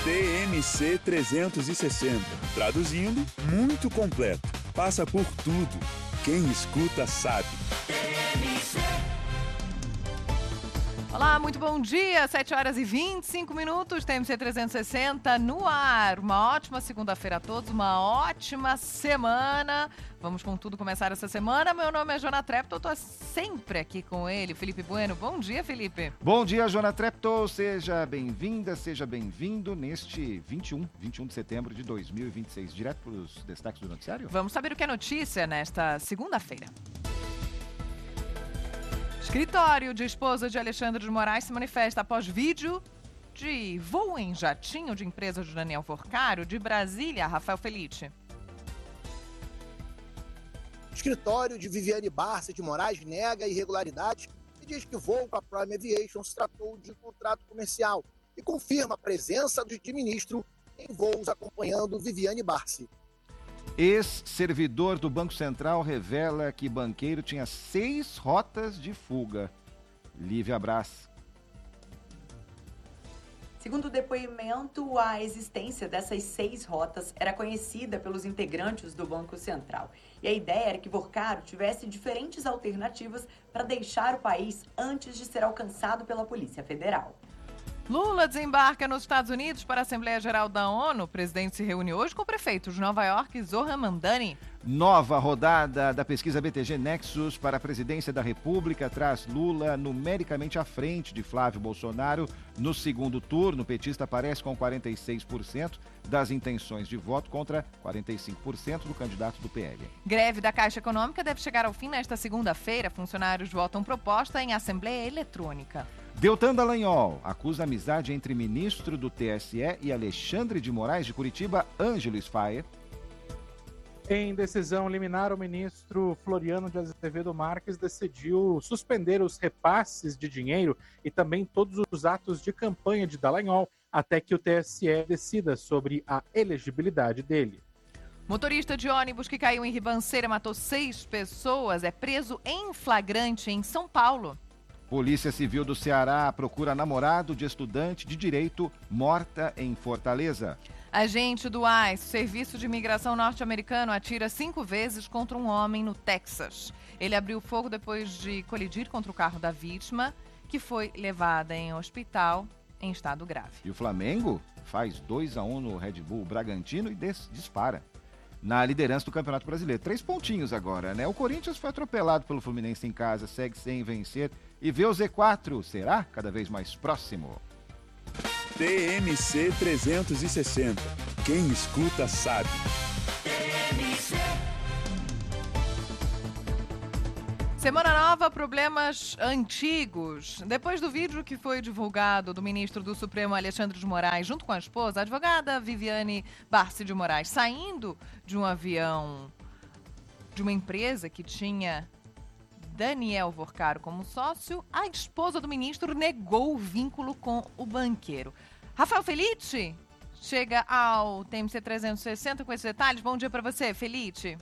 TMC 360. Traduzindo, muito completo. Passa por tudo. Quem escuta sabe. Olá, muito bom dia, 7h25, TMC 360 no ar. Uma ótima segunda-feira a todos, uma ótima semana. Vamos com tudo começar essa semana. Meu nome é Jona Treptow, estou sempre aqui com ele, Felipe Bueno. Bom dia, Felipe. Bom dia, Jona Treptow. Seja bem-vinda, seja bem-vindo neste 21 de setembro de 2026. Direto para os destaques do noticiário? Vamos saber o que é notícia nesta segunda-feira. Escritório de esposa de Alexandre de Moraes se manifesta após vídeo de voo em jatinho de empresa de Daniel Forcaro de Brasília, Rafael Felitti. Escritório de Viviane Barça de Moraes nega irregularidades e diz que voo com a Prime Aviation se tratou de contrato comercial e confirma a presença de ministro em voos acompanhando Viviane Barça. Ex-servidor do Banco Central revela que banqueiro tinha 6 rotas de fuga. Lívia Braz. Segundo o depoimento, a existência dessas 6 rotas era conhecida pelos integrantes do Banco Central. E a ideia era que Forcaro tivesse diferentes alternativas para deixar o país antes de ser alcançado pela Polícia Federal. Lula desembarca nos Estados Unidos para a Assembleia Geral da ONU. O presidente se reúne hoje com o prefeito de Nova York, Zohran Mamdani. Nova rodada da pesquisa BTG Nexus para a presidência da República traz Lula numericamente à frente de Flávio Bolsonaro. No segundo turno, o petista aparece com 46% das intenções de voto contra 45% do candidato do PL. Greve da Caixa Econômica deve chegar ao fim nesta segunda-feira. Funcionários votam proposta em Assembleia Eletrônica. Deltan Dallagnol acusa amizade entre ministro do TSE e Alexandre de Moraes de Curitiba, Ângelo Sfaer. Em decisão liminar, o ministro Floriano de Azevedo Marques decidiu suspender os repasses de dinheiro e também todos os atos de campanha de Dallagnol até que o TSE decida sobre a elegibilidade dele. Motorista de ônibus que caiu em ribanceira matou 6 pessoas é preso em flagrante em São Paulo. Polícia Civil do Ceará procura namorado de estudante de direito morta em Fortaleza. Agente do ICE, Serviço de Imigração norte-americano, atira 5 vezes contra um homem no Texas. Ele abriu fogo depois de colidir contra o carro da vítima, que foi levada em hospital em estado grave. E o Flamengo faz 2-1 no Red Bull Bragantino e dispara na liderança do Campeonato Brasileiro. 3 pontinhos agora, né? O Corinthians foi atropelado pelo Fluminense em casa, segue sem vencer e vê o Z4. Será cada vez mais próximo. TMC 360. Quem escuta sabe. Semana nova, problemas antigos. Depois do vídeo que foi divulgado do ministro do Supremo Alexandre de Moraes, junto com a esposa, a advogada Viviane Barça de Moraes, saindo de um avião de uma empresa que tinha Daniel Forcaro como sócio, a esposa do ministro negou o vínculo com o banqueiro. Rafael Felitti chega ao TMC 360 com esses detalhes. Bom dia para você, Felitti.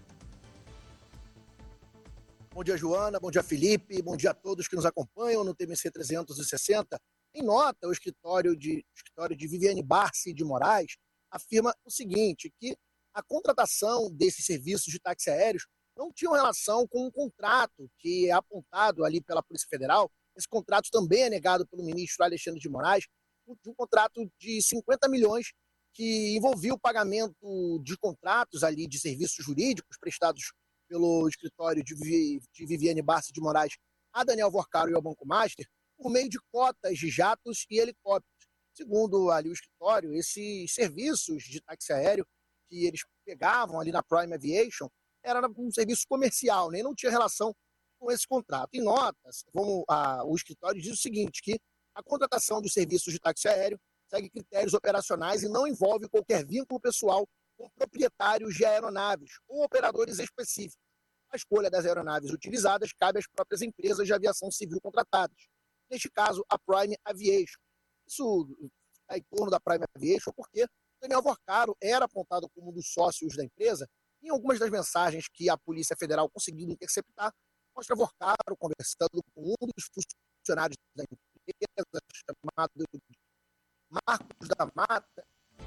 Bom dia, Joana. Bom dia, Felipe. Bom dia a todos que nos acompanham no TMC 360. Em nota, o escritório de Viviane Barça de Moraes afirma o seguinte, que a contratação desses serviços de táxi aéreos não tinham relação com um contrato que é apontado ali pela Polícia Federal. Esse contrato também é negado pelo ministro Alexandre de Moraes, de um contrato de 50 milhões que envolvia o pagamento de contratos ali de serviços jurídicos prestados pelo escritório de Viviane Barça de Moraes a Daniel Forcaro e ao Banco Master por meio de cotas de jatos e helicópteros. Segundo ali o escritório, esses serviços de táxi aéreo que eles pegavam ali na Prime Aviation era um serviço comercial, nem não tinha relação com esse contrato. Em notas, o escritório diz o seguinte, que a contratação de serviços de táxi aéreo segue critérios operacionais e não envolve qualquer vínculo pessoal com proprietários de aeronaves ou operadores específicos. A escolha das aeronaves utilizadas cabe às próprias empresas de aviação civil contratadas. Neste caso, a Prime Aviation. Isso está em torno da Prime Aviation porque Daniel Forcaro era apontado como um dos sócios da empresa. Em algumas das mensagens que a Polícia Federal conseguiu interceptar, mostra Forcaro conversando com um dos funcionários da empresa, chamado Marcos da Mata,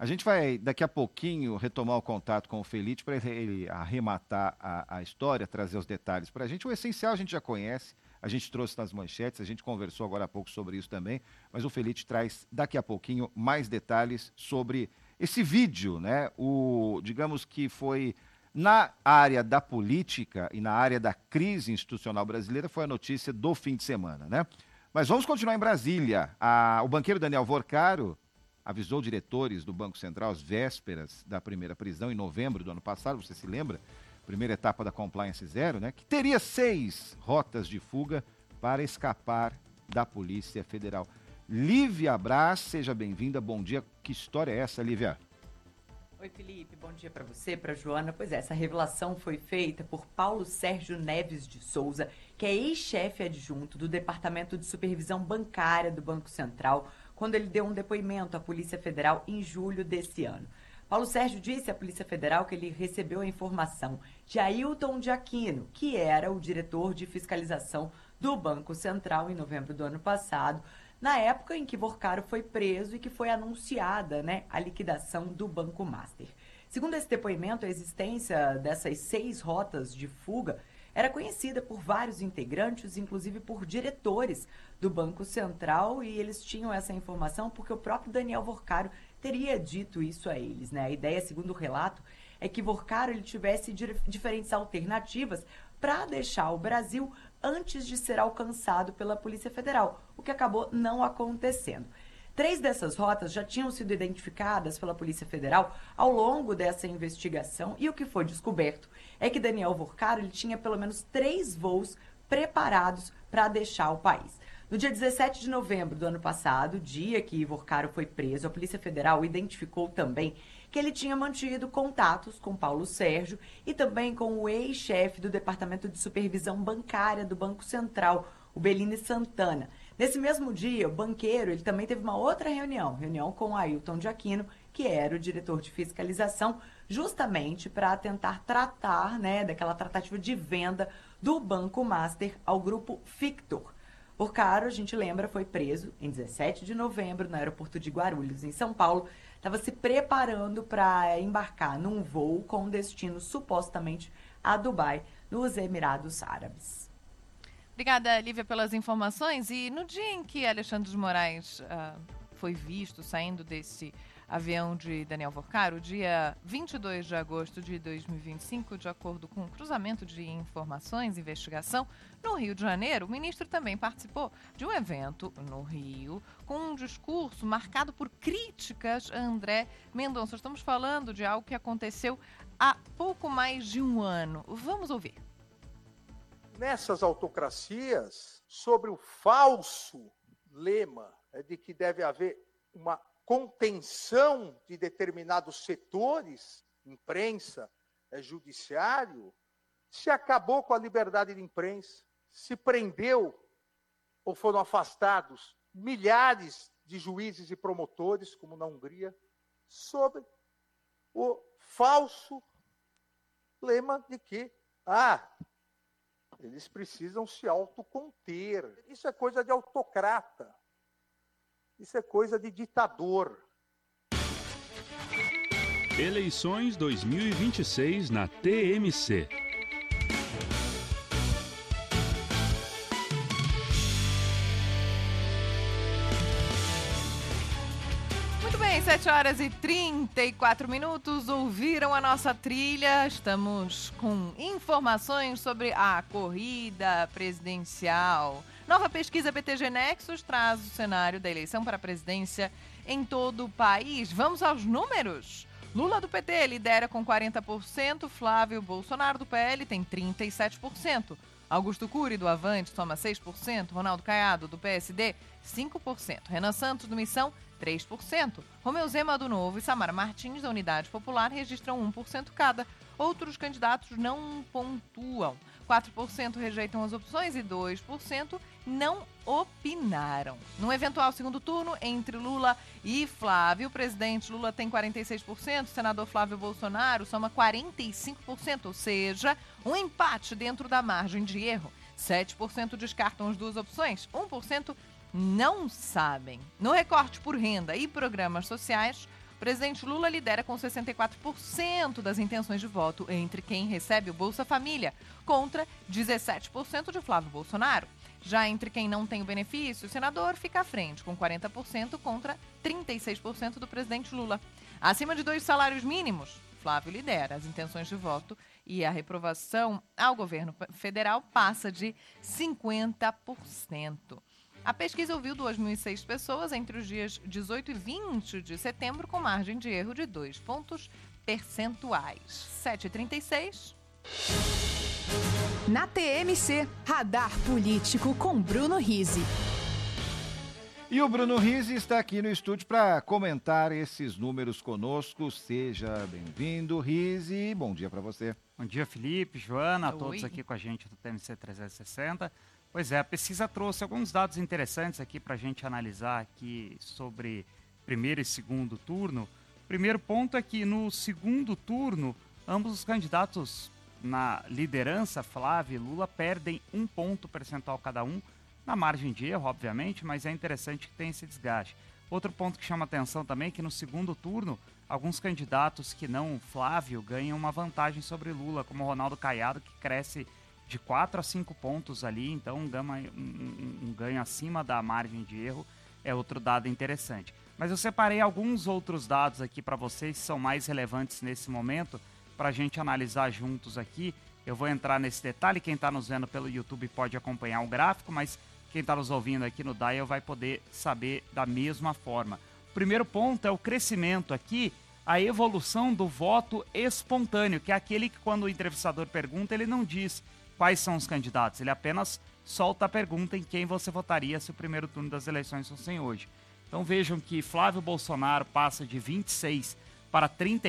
A gente vai, daqui a pouquinho, retomar o contato com o Felite para ele arrematar a história, trazer os detalhes para a gente. O essencial a gente já conhece, a gente trouxe nas manchetes, a gente conversou agora há pouco sobre isso também, mas o Felite traz daqui a pouquinho mais detalhes sobre esse vídeo, né? Digamos que foi na área da política e na área da crise institucional brasileira, foi a notícia do fim de semana, né? Mas vamos continuar em Brasília. O banqueiro Daniel Vorcaro avisou diretores do Banco Central às vésperas da primeira prisão, em novembro do ano passado, você se lembra? Primeira etapa da Compliance Zero, né? Que teria 6 rotas de fuga para escapar da Polícia Federal. Lívia Braz, seja bem-vinda, bom dia. Que história é essa, Lívia? Oi, Felipe, bom dia para você, para Joana. Pois é, essa revelação foi feita por Paulo Sérgio Neves de Souza, que é ex-chefe adjunto do Departamento de Supervisão Bancária do Banco Central, quando ele deu um depoimento à Polícia Federal em julho desse ano. Paulo Sérgio disse à Polícia Federal que ele recebeu a informação de Ailton de Aquino, que era o diretor de fiscalização do Banco Central em novembro do ano passado, na época em que Vorcaro foi preso e que foi anunciada, a liquidação do Banco Master. Segundo esse depoimento, a existência dessas 6 rotas de fuga era conhecida por vários integrantes, inclusive por diretores do Banco Central, e eles tinham essa informação porque o próprio Daniel Vorcaro teria dito isso a eles, A ideia, segundo o relato, é que Vorcaro ele tivesse diferentes alternativas para deixar o Brasil antes de ser alcançado pela Polícia Federal, o que acabou não acontecendo. 3 dessas rotas já tinham sido identificadas pela Polícia Federal ao longo dessa investigação e o que foi descoberto é que Daniel Vorcaro ele tinha pelo menos 3 voos preparados para deixar o país. No dia 17 de novembro do ano passado, dia que Vorcaro foi preso, a Polícia Federal identificou também que ele tinha mantido contatos com Paulo Sérgio e também com o ex-chefe do Departamento de Supervisão Bancária do Banco Central, o Bellini Santana. Nesse mesmo dia, o banqueiro ele também teve uma outra reunião com Ailton de Aquino, que era o diretor de fiscalização, justamente para tentar tratar daquela tratativa de venda do Banco Master ao grupo Fictor. Vorcaro, a gente lembra, foi preso em 17 de novembro no aeroporto de Guarulhos, em São Paulo. Estava se preparando para embarcar num voo com destino supostamente a Dubai, nos Emirados Árabes. Obrigada, Lívia, pelas informações. E no dia em que Alexandre de Moraes foi visto saindo desse avião de Daniel Vorcaro, dia 22 de agosto de 2025, de acordo com o cruzamento de informações e investigação, no Rio de Janeiro, o ministro também participou de um evento no Rio com um discurso marcado por críticas a André Mendonça. Estamos falando de algo que aconteceu há pouco mais de um ano. Vamos ouvir. Nessas autocracias, sobre o falso lema de que deve haver uma contenção de determinados setores, imprensa, judiciário, se acabou com a liberdade de imprensa, se prendeu ou foram afastados milhares de juízes e promotores, como na Hungria, sob o falso lema de que, eles precisam se autoconter. Isso é coisa de autocrata. Isso é coisa de ditador. Eleições 2026 na TMC. Muito bem, 7 horas e 34 minutos. Ouviram a nossa trilha? Estamos com informações sobre a corrida presidencial. Nova pesquisa BTG Nexus traz o cenário da eleição para a presidência em todo o país. Vamos aos números? Lula do PT lidera com 40%, Flávio Bolsonaro do PL tem 37%, Augusto Cury do Avante toma 6%, Ronaldo Caiado do PSD 5%, Renan Santos do Missão 3%, Romeu Zema do Novo e Samara Martins da Unidade Popular registram 1% cada. Outros candidatos não pontuam. 4% rejeitam as opções e 2% não opinaram. No eventual segundo turno, entre Lula e Flávio, o presidente Lula tem 46%, o senador Flávio Bolsonaro soma 45%, ou seja, um empate dentro da margem de erro. 7% descartam as duas opções, 1% não sabem. No recorte por renda e programas sociais, O presidente Lula lidera com 64% das intenções de voto entre quem recebe o Bolsa Família, contra 17% de Flávio Bolsonaro. Já entre quem não tem o benefício, o senador fica à frente, com 40% contra 36% do presidente Lula. Acima de 2 salários mínimos, Flávio lidera as intenções de voto e a reprovação ao governo federal passa de 50%. A pesquisa ouviu 2.006 pessoas entre os dias 18 e 20 de setembro, com margem de erro de 2 pontos percentuais. 7h36. Na TMC, Radar Político com Bruno Rizzi. E o Bruno Rizzi está aqui no estúdio para comentar esses números conosco. Seja bem-vindo, Rizzi. Bom dia para você. Bom dia, Felipe, Joana, a Oi. todos aqui com a gente do TMC 360. Pois é, a pesquisa trouxe alguns dados interessantes aqui para a gente analisar aqui sobre primeiro e segundo turno. O primeiro ponto é que no segundo turno, ambos os candidatos na liderança, Flávio e Lula, perdem 1 ponto percentual cada um, na margem de erro, obviamente, mas é interessante que tenha esse desgaste. Outro ponto que chama atenção também é que no segundo turno, alguns candidatos que não Flávio ganham uma vantagem sobre Lula, como o Ronaldo Caiado, que cresce de 4 a 5 pontos ali, então um ganho acima da margem de erro é outro dado interessante. Mas eu separei alguns outros dados aqui para vocês que são mais relevantes nesse momento, para a gente analisar juntos aqui. Eu vou entrar nesse detalhe, quem está nos vendo pelo YouTube pode acompanhar o gráfico, mas quem está nos ouvindo aqui no Dial vai poder saber da mesma forma. O primeiro ponto é o crescimento aqui, a evolução do voto espontâneo, que é aquele que quando o entrevistador pergunta, ele não diz quais são os candidatos, ele apenas solta a pergunta em quem você votaria se o primeiro turno das eleições fossem hoje. Então vejam que Flávio Bolsonaro passa de 26% para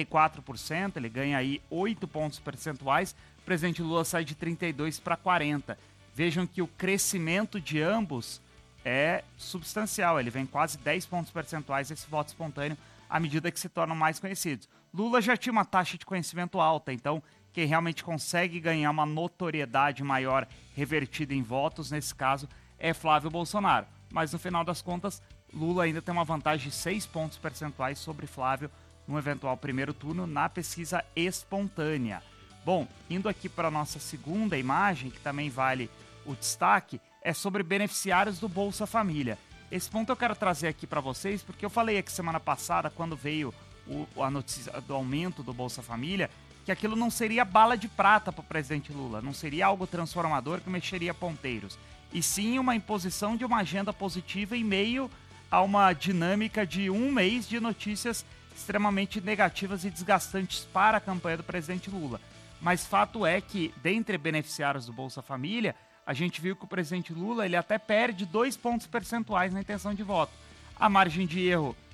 34%, ele ganha aí 8 pontos percentuais, o presidente Lula sai de 32% para 40%. Vejam que o crescimento de ambos é substancial, ele vem quase 10 pontos percentuais esse voto espontâneo à medida que se tornam mais conhecidos. Lula já tinha uma taxa de conhecimento alta, então quem realmente consegue ganhar uma notoriedade maior revertida em votos, nesse caso, é Flávio Bolsonaro. Mas no final das contas, Lula ainda tem uma vantagem de 6 pontos percentuais sobre Flávio no eventual primeiro turno na pesquisa espontânea. Bom, indo aqui para a nossa segunda imagem, que também vale o destaque, é sobre beneficiários do Bolsa Família. Esse ponto eu quero trazer aqui para vocês, porque eu falei aqui semana passada, quando veio a notícia do aumento do Bolsa Família, que aquilo não seria bala de prata para o presidente Lula, não seria algo transformador que mexeria ponteiros, e sim uma imposição de uma agenda positiva em meio a uma dinâmica de 1 mês de notícias extremamente negativas e desgastantes para a campanha do presidente Lula. Mas fato é que, dentre beneficiários do Bolsa Família, a gente viu que o presidente Lula ele até perde 2 pontos percentuais na intenção de voto. A margem de erro